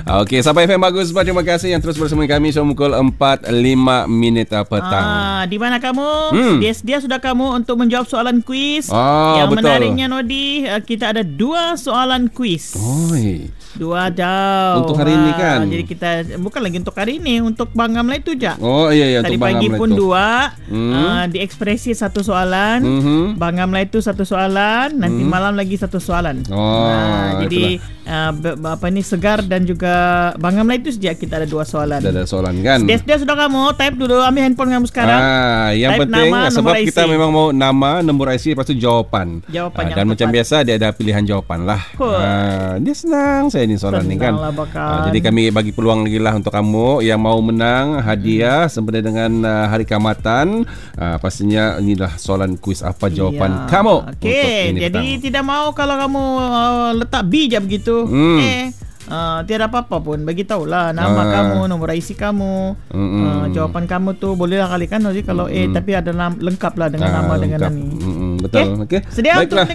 Okey, sampai FM Bagus. Terima kasih yang terus bersama kami sampai pukul 4.05 petang. Di mana kamu? Dia sudah kamu untuk menjawab soalan kuis. Yang betul. menariknya Nodi, kita ada 2 soalan kuis. Oi. 2 jauh. Untuk hari ini kan. Jadi kita bukan lagi untuk hari ini, untuk Bangam lah itu je. Oh iya Tadi untuk pagi Bangam pun itu. 2. Di ekspresi 1 soalan. Bangam lah itu 1 soalan. Nanti malam lagi 1 soalan. Jadi apa ni segar dan juga Bangam lah itu sejak kita ada 2 soalan. Ada soalan kan. Dia sudah kamu type dulu, ambil handphone kamu sekarang. Yang type penting nama, sebab kita IC. memang mau nama, nombor IC, lepas tu jawapan. Yang Dan macam tepat. biasa dia ada pilihan jawapan lah. Dia senang saya ni soalan ni kan. Jadi kami bagi peluang lagi lah untuk kamu yang mau menang hadiah sempena dengan Hari Kaamatan. Pastinya inilah soalan kuis apa jawapan kamu. Okey, jadi tidak mau kalau kamu letak B je begitu. Tiada apa-apa pun, bagi tahulah nama kamu, nombor IC kamu, jawapan kamu tu bolehlah kali kan kalau tapi ada lengkap lah dengan nama dengan ni. Betul. Okey. Sedia untuk